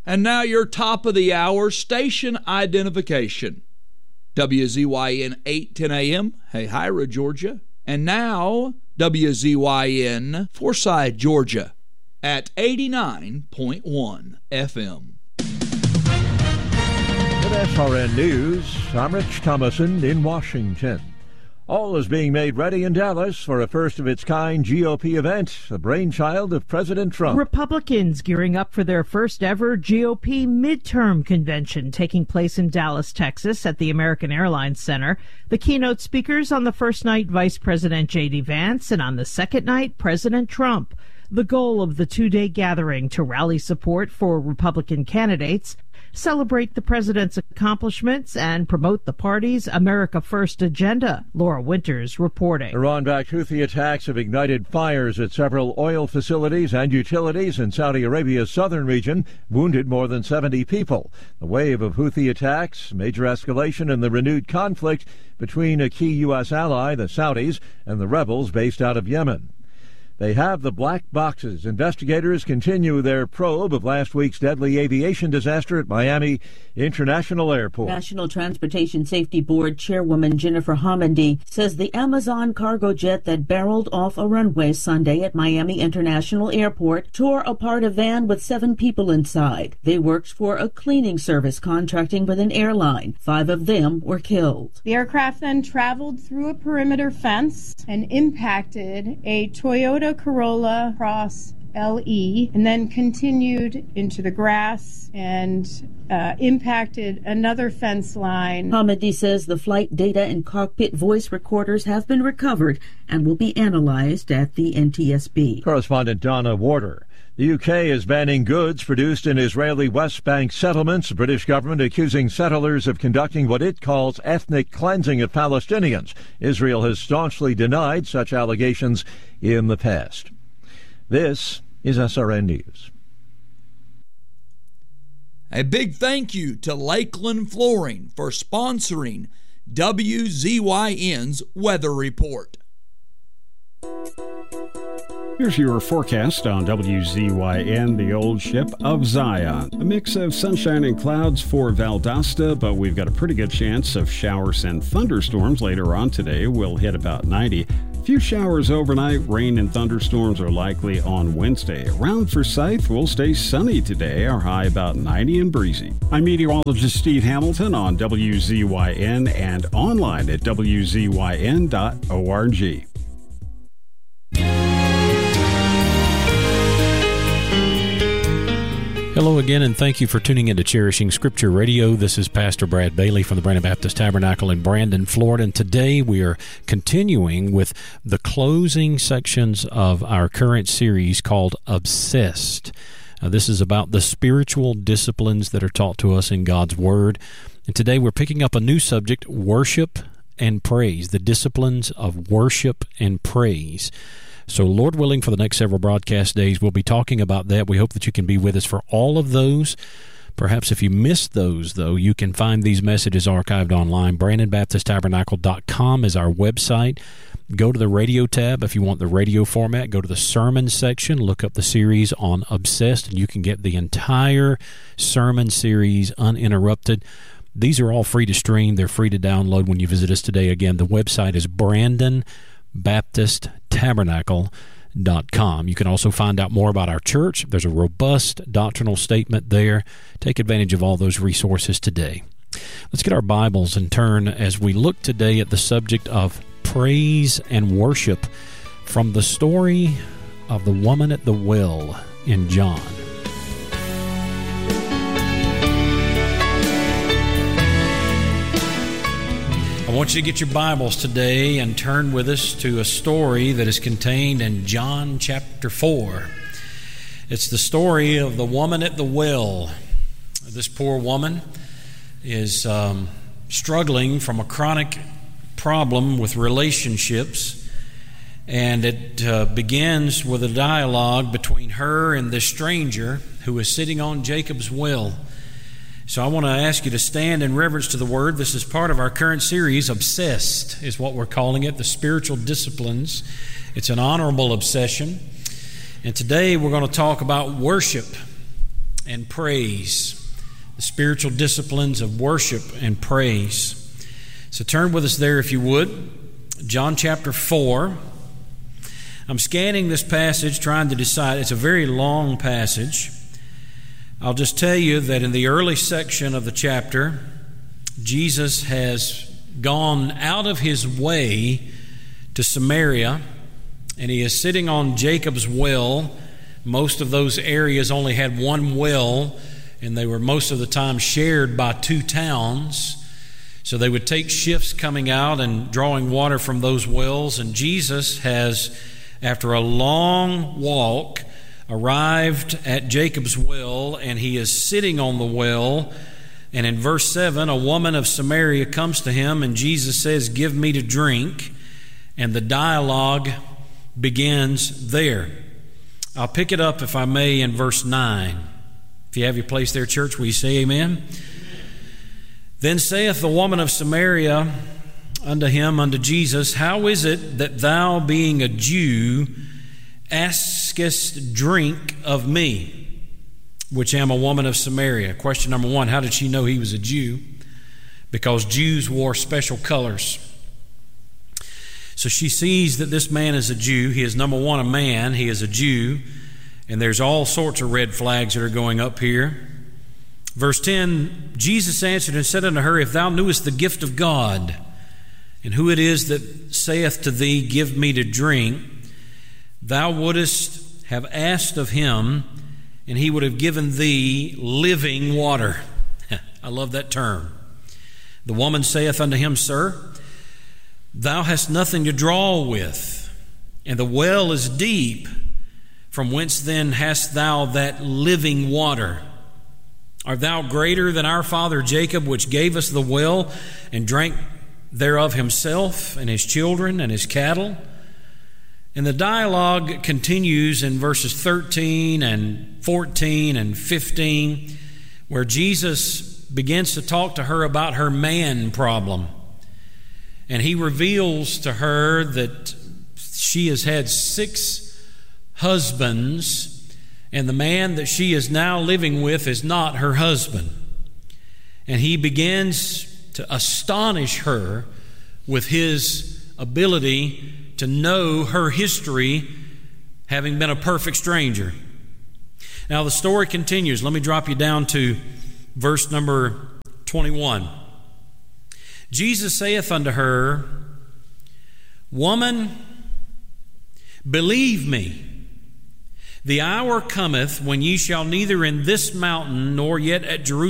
And now your top of the hour station identification. WZYN 810 AM, Hahira, Georgia. And now WZYN Forsyth, Georgia at 89.1 FM. With SRN News, I'm Rich Thomason in Washington. All is being made ready in Dallas for a first-of-its-kind GOP event, the brainchild of President Trump. Republicans gearing up for their first-ever GOP midterm convention taking place in Dallas, Texas at the American Airlines Center. The keynote speakers on the first night, Vice President J.D. Vance, and on the second night, President Trump. The goal of the two-day gathering to rally support for Republican candidates, celebrate the president's accomplishments, and promote the party's America First agenda. Laura Winters reporting. Iran-backed Houthi attacks have ignited fires at several oil facilities and utilities in Saudi Arabia's southern region, wounded more than 70 people. The wave of Houthi attacks, major escalation in the renewed conflict between a key U.S. ally, the Saudis, and the rebels based out of Yemen. They have the black boxes. Investigators continue their probe of last week's deadly aviation disaster at Miami International Airport. National Transportation Safety Board Chairwoman Jennifer Homendy says the Amazon cargo jet that barreled off a runway Sunday at Miami International Airport tore apart a van with 7 people inside. They worked for a cleaning service contracting with an airline. 5 of them were killed. The aircraft then traveled through a perimeter fence and impacted a Toyota Corolla Cross LE and then continued into the grass and impacted another fence line. Homendy says the flight data and cockpit voice recorders have been recovered and will be analyzed at the NTSB. Correspondent Donna Warder. The UK is banning goods produced in Israeli West Bank settlements. The British government accusing settlers of conducting what it calls ethnic cleansing of Palestinians. Israel has staunchly denied such allegations in the past. This is SRN News. A big thank you to Lakeland Flooring for sponsoring WZYN's Weather Report. Here's your forecast on WZYN, the old ship of Zion. A mix of sunshine and clouds for Valdosta, but we've got a pretty good chance of showers and thunderstorms later on today. We'll hit about 90. A few showers overnight. Rain and thunderstorms are likely on Wednesday. Around Forsyth, we'll stay sunny today. Our high about 90 and breezy. I'm meteorologist Steve Hamilton on WZYN and online at WZYN.org. Hello again, and thank you for tuning in to Cherishing Scripture Radio. This is Pastor Brad Bailey from the Brandon Baptist Tabernacle in Brandon, Florida, and today we are continuing with the closing sections of our current series called Obsessed. This is about the spiritual disciplines that are taught to us in God's Word, and today we're picking up a new subject, worship and praise, the disciplines of worship and praise. So, Lord willing, for the next several broadcast days, we'll be talking about that. We hope that you can be with us for all of those. Perhaps if you missed those, though, you can find these messages archived online. BrandonBaptistTabernacle.com is our website. Go to the radio tab if you want the radio format. Go to the sermon section. Look up the series on Obsessed, and you can get the entire sermon series uninterrupted. These are all free to stream. They're free to download when you visit us today. Again, the website is BrandonBaptistTabernacle.com. You can also find out more about our church. There's a robust doctrinal statement there. Take advantage of all those resources today. Let's get our Bibles and turn as we look today at the subject of praise and worship from the story of the woman at the well in John. I want you to get your Bibles today and turn with us to a story that is contained in John chapter 4. It's the story of the woman at the well. This poor woman is struggling from a chronic problem with relationships, and it begins with a dialogue between her and this stranger who is sitting on Jacob's well. So I want to ask you to stand in reverence to the Word. This is part of our current series. Obsessed is what we're calling it, the spiritual disciplines. It's an honorable obsession. And today we're going to talk about worship. and praise, the spiritual disciplines of worship and praise. So turn with us there if you would. John chapter 4. I'm scanning this passage trying to decide. It's a very long passage. I'll just tell you that in the early section of the chapter, Jesus has gone out of his way to Samaria, and he is sitting on Jacob's well. Most of those areas only had one well, and they were most of the time shared by two towns. So they would take shifts coming out and drawing water from those wells. And Jesus has, after a long walk, arrived at Jacob's well, and he is sitting on the well. And in verse 7, a woman of Samaria comes to him, and Jesus says, "Give me to drink." And the dialogue begins there. I'll pick it up, if I may, in verse 9. If you have your place there, church, will you say amen? Then saith the woman of Samaria unto him, unto Jesus, "How is it that thou, being a Jew, askest drink of me, which am a woman of Samaria?" Question number one, how did she know he was a Jew? Because Jews wore special colors. So she sees that this man is a Jew. He is, number one, a man. He is a Jew. And there's all sorts of red flags that are going up here. Verse 10, Jesus answered and said unto her, "If thou knewest the gift of God, and who it is that saith to thee, Give me to drink, thou wouldest have asked of him, and he would have given thee living water." I love that term. The woman saith unto him, "Sir, thou hast nothing to draw with, and the well is deep. From whence then hast thou that living water? Art thou greater than our father Jacob, which gave us the well, and drank thereof himself, and his children, and his cattle?" And the dialogue continues in verses 13 and 14 and 15, where Jesus begins to talk to her about her man problem. And he reveals to her that she has had 6 husbands, and the man that she is now living with is not her husband. And he begins to astonish her with his ability to know her history, having been a perfect stranger. Now the story continues. Let me drop you down to verse number 21. Jesus saith unto her, "Woman, believe me, the hour cometh when ye shall neither in this mountain nor yet at Jerusalem